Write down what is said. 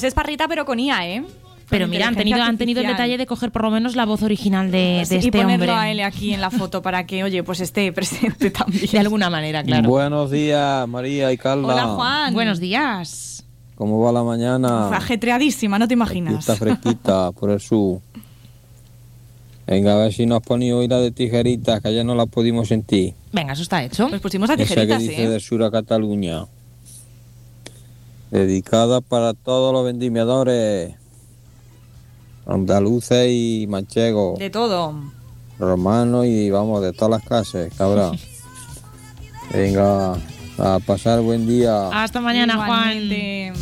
Pues es Parrita, pero con IA, ¿eh? Pero mira, han tenido el detalle de coger por lo menos la voz original de este hombre. Y ponerlo a él aquí en la foto para que, oye, pues esté presente también. De alguna manera, claro. Buenos días, María y Carla. Hola, Juan. Buenos días. ¿Cómo va la mañana? Fue ajetreadísima, no te imaginas. Está fresquita por el sur. Venga, a ver si nos ponéis hoy la de tijeritas, que ayer no la pudimos sentir. Venga, eso está hecho. Pues pusimos a Esa tijeritas, que dice del sur a Cataluña. Dedicada para todos los vendimiadores andaluces y manchegos. De todo. Romanos y vamos, de todas las clases, cabrón. Venga, a pasar buen día. Hasta mañana, Juan. Igualmente.